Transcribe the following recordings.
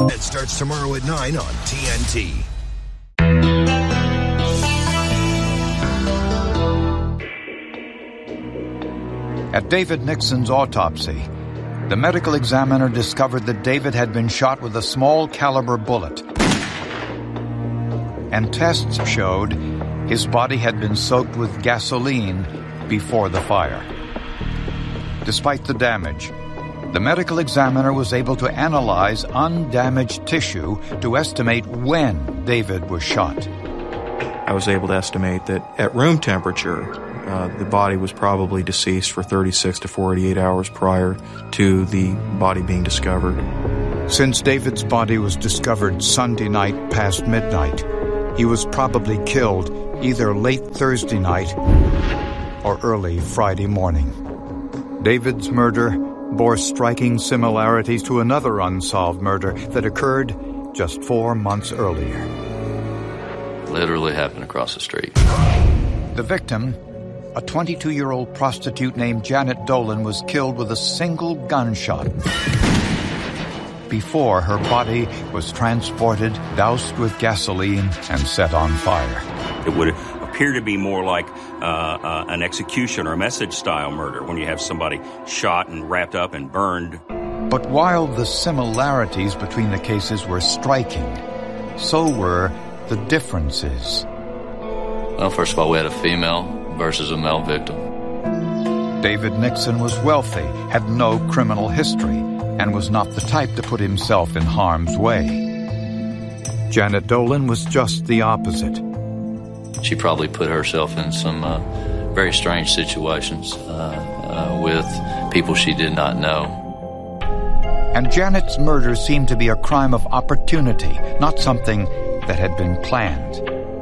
It starts tomorrow at 9 on TNT. At David Nixon's autopsy, the medical examiner discovered that David had been shot with a small caliber bullet. And tests showed his body had been soaked with gasoline before the fire. Despite the damage, the medical examiner was able to analyze undamaged tissue to estimate when David was shot. I was able to estimate that at room temperature, the body was probably deceased for 36 to 48 hours prior to the body being discovered. Since David's body was discovered Sunday night past midnight, he was probably killed either late Thursday night or early Friday morning. David's murder bore striking similarities to another unsolved murder that occurred just 4 months earlier. Literally happened across the street. The victim, a 22-year-old prostitute named Janet Dolan, was killed with a single gunshot before her body was transported, doused with gasoline, and set on fire. It would appear to be more like an execution or message-style murder when you have somebody shot and wrapped up and burned. But while the similarities between the cases were striking, so were the differences. Well, first of all, we had a female versus a male victim. David Nixon was wealthy, had no criminal history, and was not the type to put himself in harm's way. Janet Dolan was just the opposite. She probably put herself in some very strange situations with people she did not know. And Janet's murder seemed to be a crime of opportunity, not something that had been planned.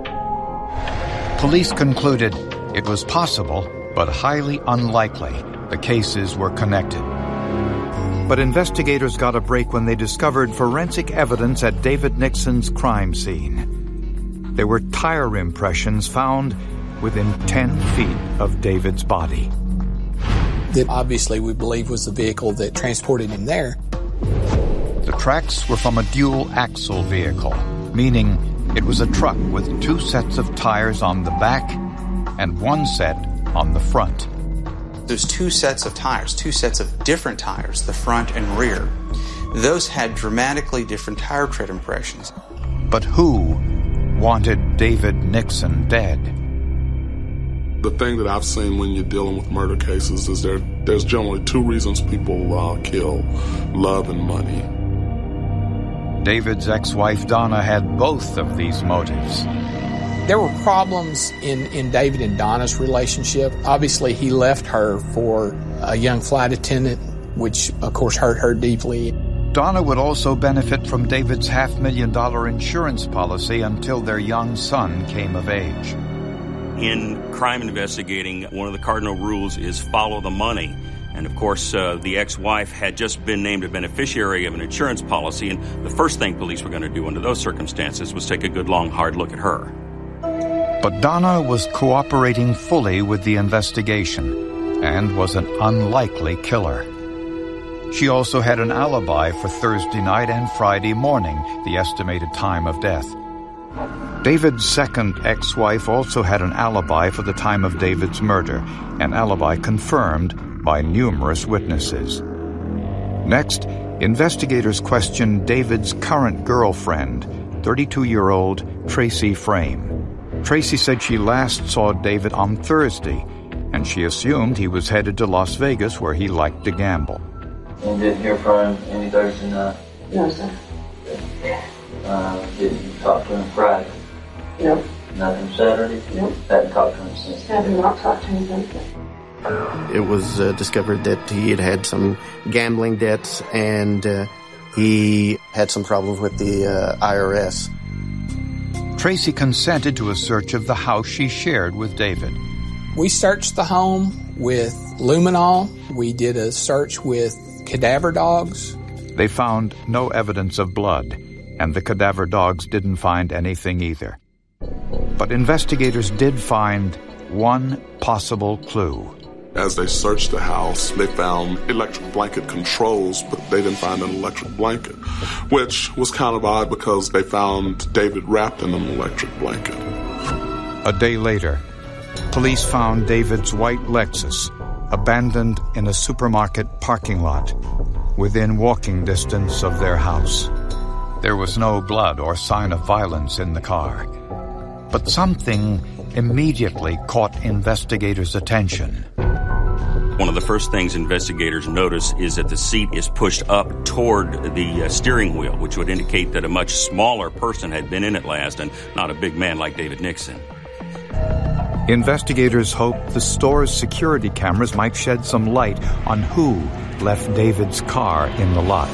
Police concluded it was possible, but highly unlikely, the cases were connected. But investigators got a break when they discovered forensic evidence at David Nixon's crime scene. There were tire impressions found within 10 feet of David's body. That obviously we believe was the vehicle that transported him there. The tracks were from a dual-axle vehicle, meaning it was a truck with 2 sets of tires on the back and 1 set on the front. There's 2 sets of tires, 2 sets of different tires, the front and rear. Those had dramatically different tire tread impressions. But who wanted David Nixon dead? The thing that I've seen when you're dealing with murder cases is there's generally 2 reasons people kill: love and money. David's ex-wife Donna had both of these motives. There were problems in David and Donna's relationship. Obviously, he left her for a young flight attendant, which, of course, hurt her deeply. Donna would also benefit from David's $500,000 insurance policy until their young son came of age. In crime investigating, one of the cardinal rules is follow the money. And, of course, the ex-wife had just been named a beneficiary of an insurance policy, and the first thing police were going to do under those circumstances was take a good, long, hard look at her. But Donna was cooperating fully with the investigation and was an unlikely killer. She also had an alibi for Thursday night and Friday morning, the estimated time of death. David's second ex-wife also had an alibi for the time of David's murder, an alibi confirmed by numerous witnesses. Next, investigators questioned David's current girlfriend, 32-year-old Tracy Frame. Tracy said she last saw David on Thursday, and she assumed he was headed to Las Vegas where he liked to gamble. And didn't hear from him any Thursday night? No, sir. Didn't you talk to him Friday? No. Nothing Saturday? No. Hadn't talked to him since then? Have not talked to him since then. It was discovered that he had some gambling debts and he had some problems with the IRS. Tracy consented to a search of the house she shared with David. We searched the home with luminol. We did a search with cadaver dogs. They found no evidence of blood, and the cadaver dogs didn't find anything either. But investigators did find one possible clue. As they searched the house, they found electric blanket controls, but they didn't find an electric blanket, which was kind of odd because they found David wrapped in an electric blanket. A day later, police found David's white Lexus abandoned in a supermarket parking lot within walking distance of their house. There was no blood or sign of violence in the car, but something immediately caught investigators' attention. One of the first things investigators notice is that the seat is pushed up toward the steering wheel, which would indicate that a much smaller person had been in it last and not a big man like David Nixon. Investigators hoped the store's security cameras might shed some light on who left David's car in the lot.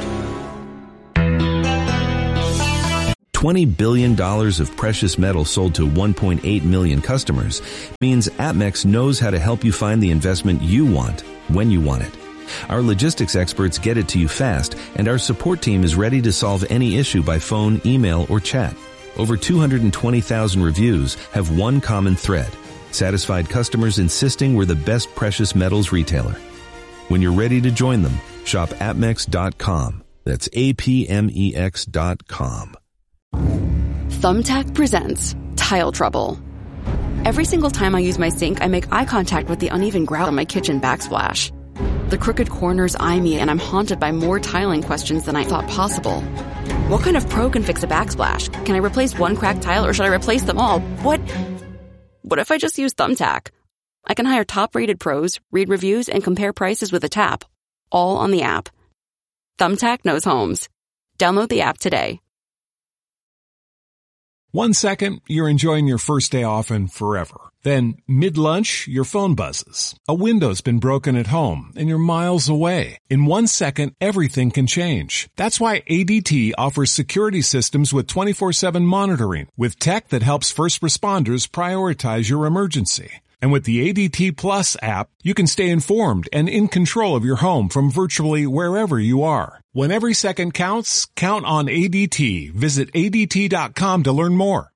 $20 billion of precious metal sold to 1.8 million customers means Atmex knows how to help you find the investment you want when you want it. Our logistics experts get it to you fast, and our support team is ready to solve any issue by phone, email, or chat. Over 220,000 reviews have one common thread: satisfied customers insisting we're the best precious metals retailer. When you're ready to join them, shop Atmex.com. That's APMEX.com. Thumbtack presents Tile Trouble. Every single time I use my sink, I make eye contact with the uneven grout on my kitchen backsplash. The crooked corners eye me, and I'm haunted by more tiling questions than I thought possible. What kind of pro can fix a backsplash? Can I replace one cracked tile, or should I replace them all? What if I just use Thumbtack? I can hire top-rated pros, read reviews, and compare prices with a tap, all on the app. Thumbtack knows homes. Download the app today. 1 second, you're enjoying your first day off and forever. Then, mid-lunch, your phone buzzes. A window's been broken at home, and you're miles away. In 1 second, everything can change. That's why ADT offers security systems with 24/7 monitoring, with tech that helps first responders prioritize your emergency. And with the ADT Plus app, you can stay informed and in control of your home from virtually wherever you are. When every second counts, count on ADT. Visit ADT.com to learn more.